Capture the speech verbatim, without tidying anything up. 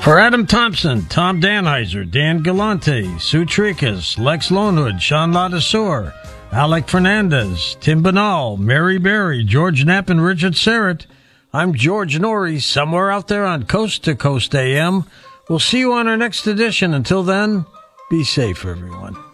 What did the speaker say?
For Adam Thompson, Tom Danheiser, Dan Galante, Sue Tricas, Lex Lonehood, Sean Ladasor, Alec Fernandez, Tim Banal, Mary Berry, George Knapp, and Richard Serrett, I'm George Norrie, somewhere out there on Coast to Coast A M. We'll see you on our next edition. Until then, be safe, everyone.